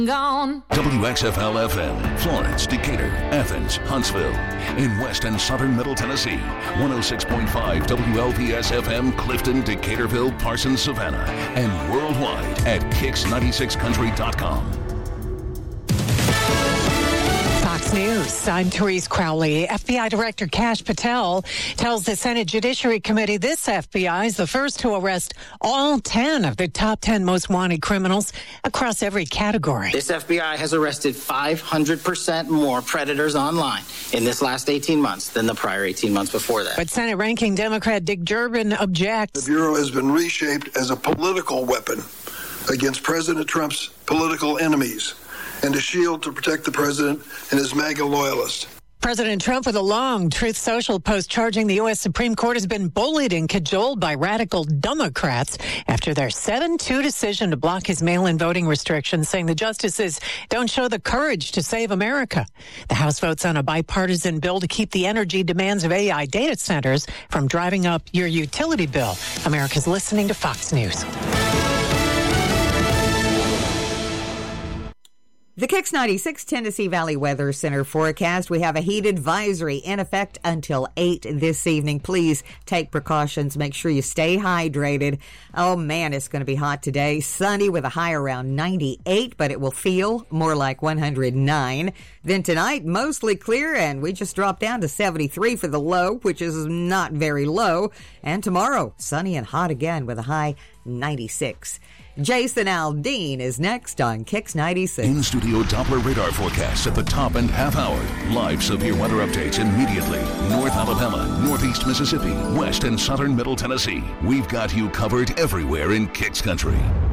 Gone. WXFL FM, Florence, Decatur, Athens, Huntsville. In West and Southern Middle Tennessee, 106.5 WLPS FM, Clifton, Decaturville, Parsons, Savannah. And worldwide at Kicks96country.com. Fox News, I'm Therese Crowley. FBI Director Kash Patel tells the Senate Judiciary Committee this FBI is the first to arrest all 10 of the top 10 most wanted criminals across every category. This FBI has arrested 500% more predators online in this last 18 months than the prior 18 months before that. But Senate Ranking Democrat Dick Durbin objects. The Bureau has been reshaped as a political weapon against President Trump's political enemies, and a shield to protect the president and his MAGA loyalists. President Trump with a long Truth Social post charging the U.S. Supreme Court has been bullied and cajoled by radical Democrats after their 7-2 decision to block his mail-in voting restrictions, saying the justices don't show the courage to save America. The House votes on a bipartisan bill to keep the energy demands of AI data centers from driving up your utility bill. America's listening to Fox News. The Kicks 96 Tennessee Valley Weather Center forecast. We have a heat advisory in effect until 8 this evening. Please take precautions. Make sure you stay hydrated. Oh, man, it's going to be hot today. Sunny with a high around 98, but it will feel more like 109. Then tonight, mostly clear, and we just dropped down to 73 for the low, which is not very low. And tomorrow, sunny and hot again with a high 96. Jason Aldean is next on Kicks 96. In-studio Doppler radar forecasts at the top and half hour. Live severe weather updates immediately. North Alabama, Northeast Mississippi, West and Southern Middle Tennessee. We've got you covered everywhere in Kicks Country.